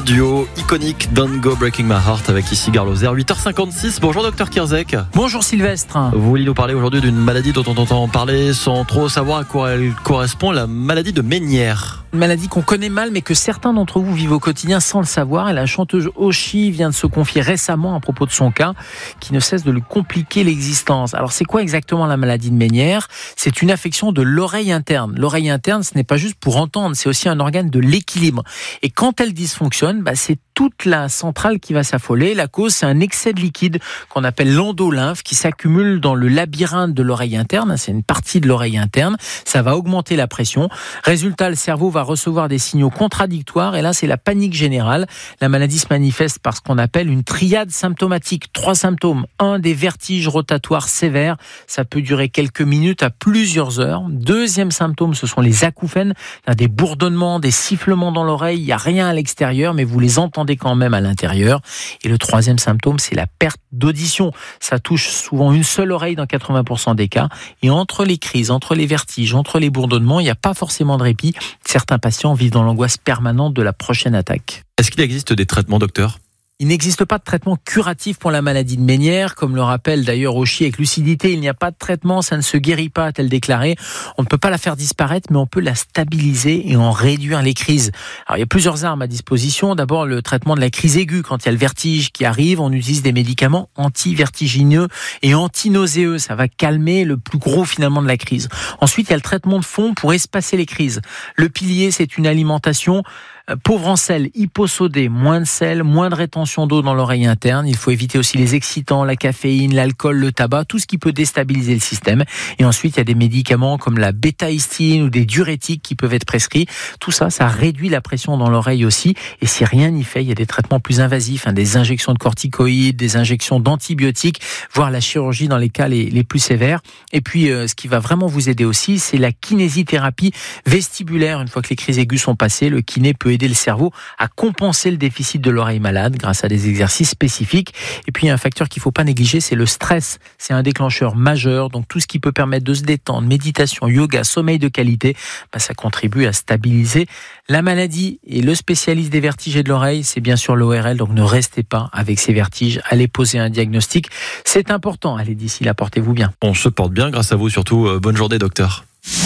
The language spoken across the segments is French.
Johnny, duo iconique Don't Go Breaking My Heart avec ici Gare Lozère, 8h56. Bonjour Dr Kierzek. Bonjour Sylvestre. Vous voulez nous parler aujourd'hui d'une maladie dont on entend parler sans trop savoir à quoi elle correspond, la maladie de Ménière. Une maladie qu'on connaît mal mais que certains d'entre vous vivent au quotidien sans le savoir. Et la chanteuse Oshi vient de se confier récemment à propos de son cas qui ne cesse de lui compliquer l'existence. Alors c'est quoi exactement la maladie de Ménière ? C'est une affection de l'oreille interne. L'oreille interne, ce n'est pas juste pour entendre, c'est aussi un organe de l'équilibre. Et quand elle dysfonctionne, c'est toute la centrale qui va s'affoler. La cause, c'est un excès de liquide qu'on appelle l'endolymphe qui s'accumule dans le labyrinthe de l'oreille interne. C'est une partie de l'oreille interne. Ça va augmenter la pression. Résultat, le cerveau va recevoir des signaux contradictoires et là, c'est la panique générale. La maladie se manifeste par ce qu'on appelle une triade symptomatique. 3 symptômes. 1, des vertiges rotatoires sévères. Ça peut durer quelques minutes à plusieurs heures. 2e symptôme, ce sont les acouphènes. Des bourdonnements, des sifflements dans l'oreille. Il n'y a rien à l'extérieur, mais vous les entendez quand même à l'intérieur. Et le 3e symptôme, c'est la perte d'audition. Ça touche souvent une seule oreille dans 80% des cas. Et entre les crises, entre les vertiges, entre les bourdonnements, il n'y a pas forcément de répit. Certains patients vivent dans l'angoisse permanente de la prochaine attaque. Est-ce qu'il existe des traitements, docteur ? Il n'existe pas de traitement curatif pour la maladie de Ménière, comme le rappelle d'ailleurs Oshi avec lucidité. Il n'y a pas de traitement, ça ne se guérit pas, a-t-elle déclaré. On ne peut pas la faire disparaître, mais on peut la stabiliser et en réduire les crises. Alors il y a plusieurs armes à disposition. D'abord le traitement de la crise aiguë. Quand il y a le vertige qui arrive, on utilise des médicaments anti-vertigineux et anti-nauséeux. Ça va calmer le plus gros finalement de la crise. Ensuite, il y a le traitement de fond pour espacer les crises. Le pilier, c'est une alimentation pauvre en sel, hyposodée, moins de sel, moins de rétention d'eau dans l'oreille interne. Il faut éviter aussi les excitants, la caféine, l'alcool, le tabac, tout ce qui peut déstabiliser le système. Et ensuite, il y a des médicaments comme la bétaïstine ou des diurétiques qui peuvent être prescrits. Tout ça, ça réduit la pression dans l'oreille aussi. Et si rien n'y fait, il y a des traitements plus invasifs, des injections de corticoïdes, des injections d'antibiotiques, voire la chirurgie dans les cas les plus sévères. Et puis, ce qui va vraiment vous aider aussi, c'est la kinésithérapie vestibulaire. Une fois que les crises aiguës sont passées, le kiné peut aider le cerveau à compenser le déficit de l'oreille malade grâce à des exercices spécifiques. Et puis, il y a un facteur qu'il ne faut pas négliger, c'est le stress. C'est un déclencheur majeur. Donc, tout ce qui peut permettre de se détendre, méditation, yoga, sommeil de qualité, ça contribue à stabiliser la maladie. Et le spécialiste des vertiges et de l'oreille, c'est bien sûr l'ORL. Donc, ne restez pas avec ces vertiges. Allez poser un diagnostic. C'est important. Allez, d'ici là, portez-vous bien. On se porte bien grâce à vous, surtout. Bonne journée, docteur.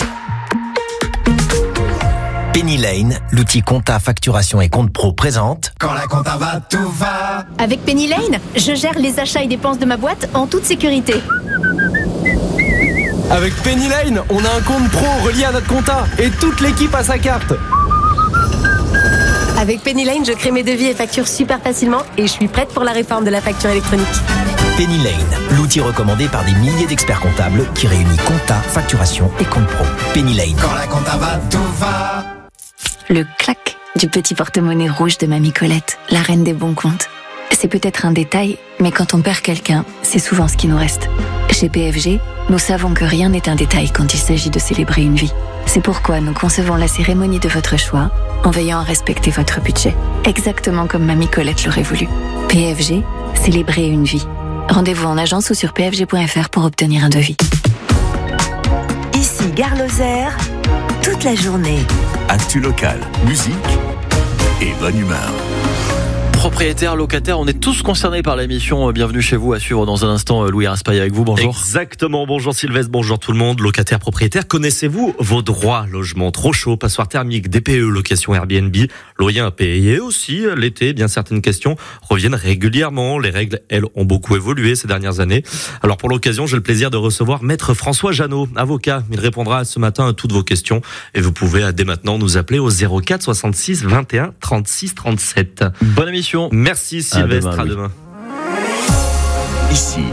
Penny Lane, l'outil compta, facturation et compte pro présente. Quand la compta va, tout va. Avec Penny Lane, je gère les achats et dépenses de ma boîte en toute sécurité. Avec Penny Lane, on a un compte pro relié à notre compta et toute l'équipe a sa carte. Avec Penny Lane, je crée mes devis et factures super facilement et je suis prête pour la réforme de la facture électronique. Penny Lane, l'outil recommandé par des milliers d'experts comptables qui réunit compta, facturation et compte pro. Penny Lane. Quand la compta va, tout va. Le clac du petit porte-monnaie rouge de Mamie Colette, la reine des bons comptes. C'est peut-être un détail, mais quand on perd quelqu'un, c'est souvent ce qui nous reste. Chez PFG, nous savons que rien n'est un détail quand il s'agit de célébrer une vie. C'est pourquoi nous concevons la cérémonie de votre choix en veillant à respecter votre budget, exactement comme Mamie Colette l'aurait voulu. PFG, célébrer une vie. Rendez-vous en agence ou sur pfg.fr pour obtenir un devis. Ici Gare Lozère, toute la journée. Actu local, musique et bonne humeur. Propriétaires, locataires, on est tous concernés par l'émission. Bienvenue chez vous, à suivre dans un instant. Louis Raspail avec vous, bonjour. Exactement, bonjour Sylvestre, bonjour tout le monde. Locataires, propriétaires, connaissez-vous vos droits? Logement trop chaud, passoire thermique, DPE, location Airbnb, loyer impayé aussi. L'été, bien certaines questions reviennent régulièrement. Les règles, elles, ont beaucoup évolué ces dernières années. Alors pour l'occasion, j'ai le plaisir de recevoir Maître François Jeannot, avocat. Il répondra ce matin à toutes vos questions et vous pouvez dès maintenant nous appeler au 04 66 21 36 37. Bonne émission. Merci Sylvestre, à demain. Ici,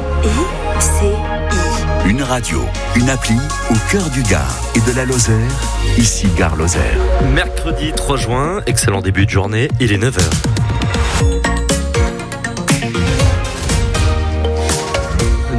ICI. une radio, une appli au cœur du Gard et de la Lozère. Ici Gare Lozère. Mercredi 3 juin, excellent début de journée, il est 9h.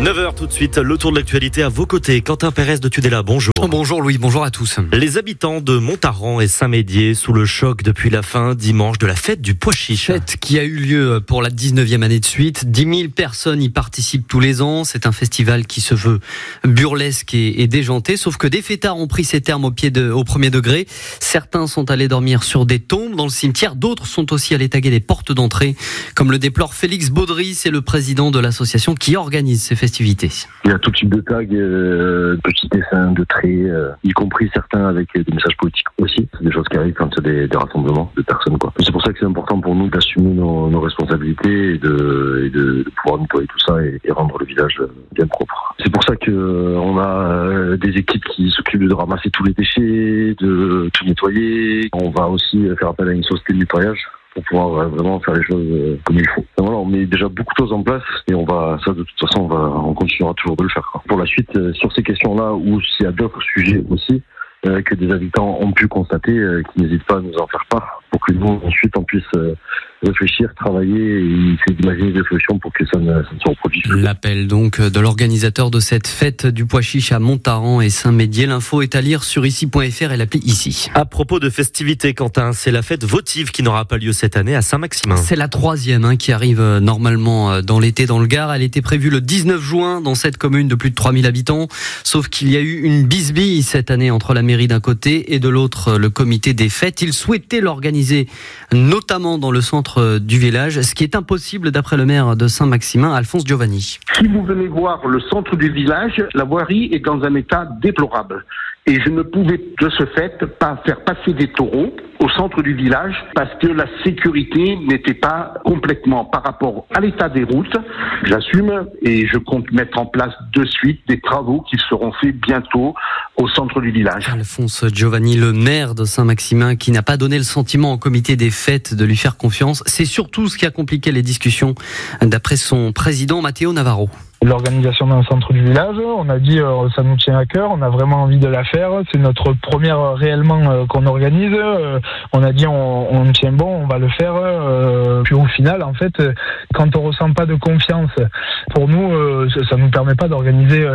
9h tout de suite, le tour de l'actualité à vos côtés. Quentin Pérez de Tudela, bonjour. Bonjour Louis, bonjour à tous. Les habitants de Montaran et Saint-Médier sous le choc depuis la fin dimanche de la fête du pois chiche. Fête qui a eu lieu pour la 19e année de suite. 10 000 personnes y participent tous les ans. C'est un festival qui se veut burlesque et déjanté. Sauf que des fêtards ont pris ses termes au premier degré. Certains sont allés dormir sur des tombes dans le cimetière. D'autres sont aussi allés taguer les portes d'entrée. Comme le déplore Félix Baudry, c'est le président de l'association qui organise ces festivités. Il y a tout type de tags, petits dessins, de traits, y compris certains avec des messages politiques aussi. C'est des choses qui arrivent quand il y a des rassemblements de personnes, quoi. C'est pour ça que c'est important pour nous d'assumer nos responsabilités et de pouvoir nettoyer tout ça et rendre le village bien propre. C'est pour ça que on a des équipes qui s'occupent de ramasser tous les déchets, de tout nettoyer. On va aussi faire appel à une société de nettoyage pour pouvoir vraiment faire les choses comme il faut. Voilà, on met déjà beaucoup de choses en place et on continuera toujours de le faire, quoi. Pour la suite, sur ces questions-là, ou s'il y a d'autres sujets aussi que des habitants ont pu constater, qu'ils n'hésitent pas à nous en faire part pour que nous, ensuite, on puisse réfléchir, travailler et essayer d'imaginer des solutions pour que ça ne se reproduise. L'appel donc de l'organisateur de cette fête du pois chiche à Montaran et Saint-Médier. L'info est à lire sur ici.fr et l'appli Ici. À propos de festivités, Quentin, c'est la fête votive qui n'aura pas lieu cette année à Saint-Maximin. C'est la 3e qui arrive normalement dans l'été dans le Gard. Elle était prévue le 19 juin dans cette commune de plus de 3000 habitants. Sauf qu'il y a eu une bisbille cette année entre la mairie d'un côté et de l'autre le comité des fêtes. Ils souhaitaient l'organiser notamment dans le centre du village, ce qui est impossible d'après le maire de Saint-Maximin, Alphonse Giovanni. Si vous venez voir le centre du village, la voirie est dans un état déplorable. Et je ne pouvais de ce fait pas faire passer des taureaux au centre du village parce que la sécurité n'était pas complètement par rapport à l'état des routes. J'assume et je compte mettre en place de suite des travaux qui seront faits bientôt au centre du village. Alphonse Giovanni, le maire de Saint-Maximin, qui n'a pas donné le sentiment au comité des fêtes de lui faire confiance. C'est surtout ce qui a compliqué les discussions, d'après son président Matteo Navarro. L'organisation d'un centre du village, on a dit ça nous tient à cœur, on a vraiment envie de la faire, c'est notre première réellement qu'on organise, on a dit on tient bon, on va le faire, puis au final en fait quand on ressent pas de confiance pour nous, ça nous permet pas d'organiser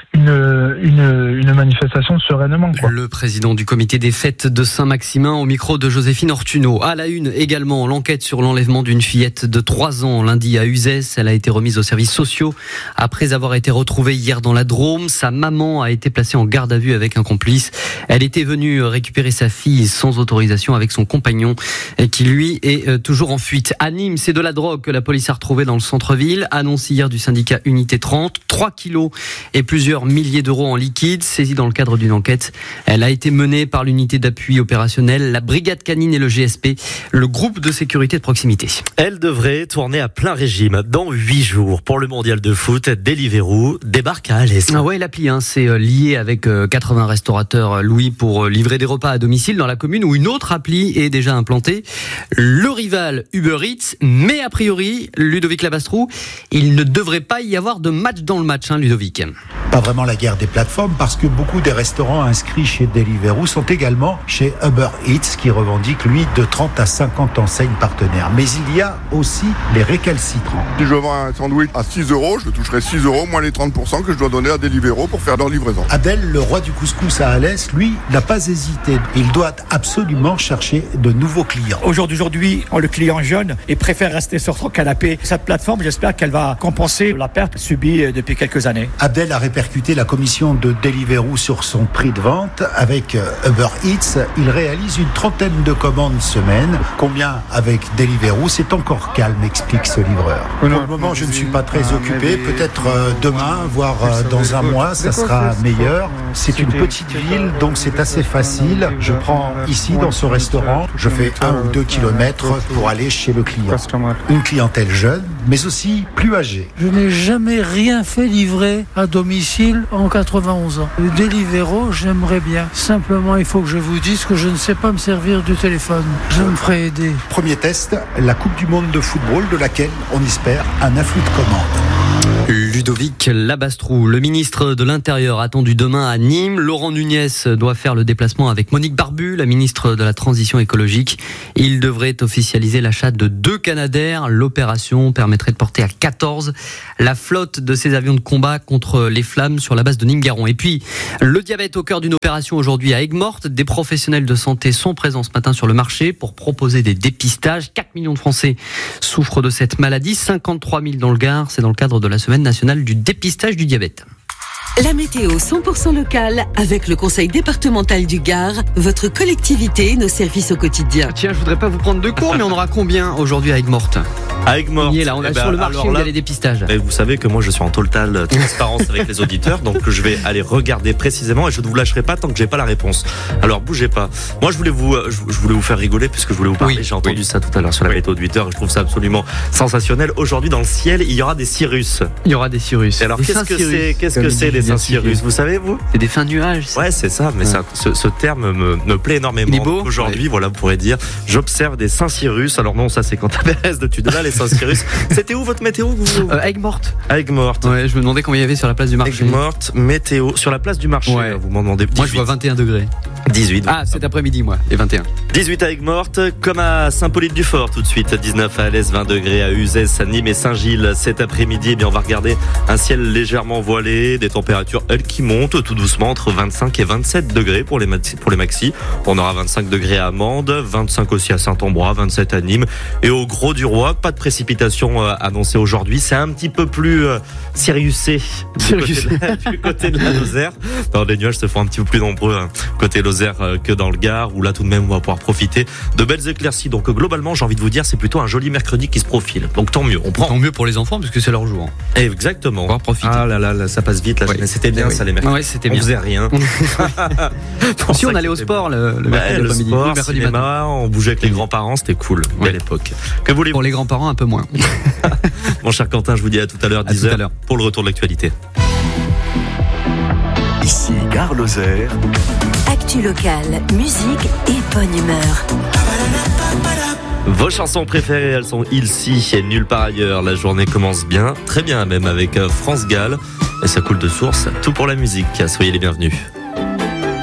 une manifestation sereinement, quoi. Le président du comité des fêtes de Saint-Maximin au micro de Joséphine Ortuno. À la une également, l'enquête sur l'enlèvement d'une fillette de 3 ans lundi à Uzès. Elle a été remise aux services sociaux après avoir été retrouvée hier dans la Drôme. Sa maman a été placée en garde à vue avec un complice. Elle était venue récupérer sa fille sans autorisation avec son compagnon qui lui est toujours en fuite. À Nîmes, c'est de la drogue que la police a retrouvée dans le centre-ville. Annonce hier du syndicat Unité 30. 3 kilos et plusieurs milliers d'euros en liquide saisis dans le cadre d'une enquête. Elle a été menée par l'unité d'appui opérationnel, la brigade canine et le GSP, le groupe de sécurité de proximité. Elle devrait tourner à plein régime dans 8 jours pour le mondial de foot. Deliveroo débarque à Alès. Ah ouais, l'appli, c'est lié avec 80 restaurateurs, Louis, pour livrer des repas à domicile dans la commune où une autre appli est déjà implantée. Le rival Uber Eats, mais a priori, Ludovic Labastrou, il ne devrait pas y avoir de match dans le match, Ludovic. Pas vraiment la guerre des plateformes parce que beaucoup des restaurants inscrits chez Deliveroo sont également chez Uber Eats qui revendique lui de 30 à 50 enseignes partenaires. Mais il y a aussi les récalcitrants. Si je vends un sandwich à 6 €, je toucherai 6 € moins les 30% que je dois donner à Deliveroo pour faire leur livraison. Abdel, le roi du couscous à Alès, lui, n'a pas hésité. Il doit absolument chercher de nouveaux clients. Aujourd'hui, le client jeune et préfère rester sur son canapé. Cette plateforme, j'espère qu'elle va compenser la perte subie depuis quelques années. Abdel a répercuté la commission de Deliveroo sur son prix de vente. Avec Uber Eats, il réalise une trentaine de commandes semaine. Combien avec Deliveroo? C'est encore calme, explique ce livreur. Pour le moment, je ne suis pas très occupé. Peut-être demain, voire dans un mois, ça sera meilleur. C'est une petite ville, donc c'est assez facile. Je prends ici, dans ce restaurant, je fais 1 ou 2 kilomètres pour aller chez le client. Une clientèle jeune, mais aussi plus âgée. Je n'ai jamais rien fait livrer à domicile en 91 ans. Le Deliveroo, j'aimerais bien. Simplement, il faut que je vous dise que je ne sais pas me servir du téléphone. Je me ferai aider. Premier test, la Coupe du Monde de football de laquelle on espère un afflux de commandes. Ludovic Labastrou, le ministre de l'Intérieur attendu demain à Nîmes. Laurent Nunez doit faire le déplacement avec Monique Barbu, la ministre de la Transition écologique. Il devrait officialiser l'achat de 2 Canadair. L'opération permettrait de porter à 14 la flotte de ces avions de combat contre les flammes sur la base de Nîmes-Garons. Et puis, le diabète au cœur d'une opération aujourd'hui à Aigues-Mortes. Des professionnels de santé sont présents ce matin sur le marché pour proposer des dépistages. 4 millions de Français souffrent de cette maladie, 53 000 dans le Gard. C'est dans le cadre de la semaine nationale du dépistage du diabète. La météo 100% locale avec le conseil départemental du Gard, votre collectivité, nos services au quotidien. Tiens, je voudrais pas vous prendre de cours, mais on aura combien aujourd'hui à Aigues-Mortes ? À Aigues-Mortes. Là, on est sur le marché où il y a les dépistages. Vous savez que moi je suis en totale transparence avec les auditeurs, donc je vais aller regarder précisément et je ne vous lâcherai pas tant que j'ai pas la réponse. Alors bougez pas. Moi je voulais vous faire rigoler puisque je voulais vous parler. J'ai entendu ça tout à l'heure sur la météo de 8h et je trouve ça absolument sensationnel. Aujourd'hui dans le ciel il y aura des cirrus. Il y aura des cirrus. Et alors qu'est-ce que c'est des Saint-Cyrus ? Vous savez vous ? C'est des fins de nuages. Ouais c'est ça, mais ça, ce terme me plaît énormément. Il est beau. Aujourd'hui voilà vous pourrez dire j'observe des Saint-Cyrus. Alors non ça c'est quand t'avais de tu là les Saint-Cyrus. C'était où votre météo Aigues-Mortes. Aigues-Mortes. Ouais, je me demandais combien il y avait sur la place du marché. Aigues-Mortes, météo. Sur la place du marché, vous m'en demandez. 18. Moi, je vois 21 degrés. 18. Ah, cet après-midi, moi, et 21. 18 à Aigues-Mortes, comme à Saint-Polyte-du-Fort tout de suite. 19 à Alès, 20 degrés à Uzès, Nîmes et Saint-Gilles. Cet après-midi, on va regarder un ciel légèrement voilé, des températures, elles, qui montent tout doucement entre 25 et 27 degrés pour les maxis. On aura 25 degrés à Mende, 25 aussi à Saint-Ambrois, 27 à Nîmes. Et au Gros du Roi, pas de précipitation annoncée aujourd'hui. C'est un petit peu plus sériusé du côté de la Lozère. Alors, les nuages se font un petit peu plus nombreux côté Lozère que dans le Gard, où là tout de même on va pouvoir profiter de belles éclaircies. Donc globalement, j'ai envie de vous dire, c'est plutôt un joli mercredi qui se profile. Donc tant mieux, on prend. Tant mieux pour les enfants parce que c'est leur jour. Exactement. On va profiter. Ah là, ça passe vite. Là. Ouais. C'était bien ça les mercredis. Ouais, c'était bien. On faisait rien. Si on allait au sport le mercredi le après-midi, sport, le mercredi cinéma, matin. on bougeait avec les grands-parents, c'était cool. Belle époque. Que voulez-vous ? Pour les grands-parents, un peu moins. Mon cher Quentin, je vous dis à tout à l'heure, 10h, pour le retour de l'actualité. Ici, Gare Lozère. Actu locale, musique et bonne humeur. Vos chansons préférées, elles sont ici et nulle part ailleurs. La journée commence bien, très bien même, avec France Gall. Et ça coule de source, tout pour la musique. Soyez les bienvenus.